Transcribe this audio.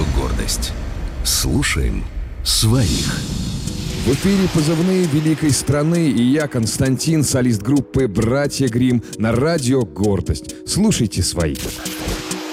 «Гордость». Слушаем своих. В эфире позывные великой страны, и я, Константин, солист группы «Братья Гримм» на радио «Гордость». Слушайте своих.